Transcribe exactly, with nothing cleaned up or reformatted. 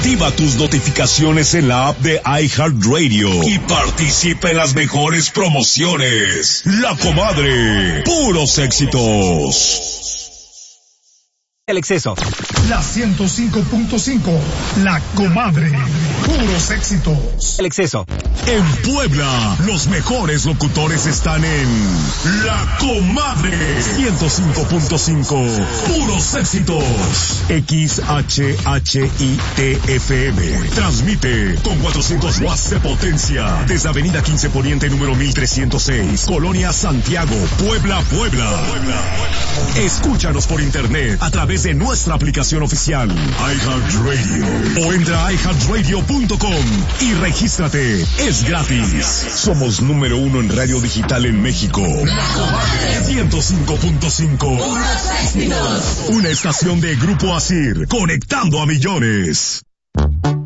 Activa tus notificaciones en la app de iHeartRadio y participa en las mejores promociones. La Comadre, puros éxitos. El exceso. La ciento cinco punto cinco, La Comadre, puros éxitos. El exceso. En Puebla, los mejores locutores están en La Comadre, ciento cinco punto cinco, puros éxitos. X H H I T F M. Transmite con cuatrocientos watts de potencia desde Avenida quince Poniente número mil trescientos seis, Colonia Santiago, Puebla, Puebla. Escúchanos por internet a través de nuestra aplicación oficial iHeartRadio o entra a i heart radio punto com y regístrate. Es gratis. Somos número uno en radio digital en México. ciento cinco punto cinco. Una estación de Grupo Asir, conectando a millones.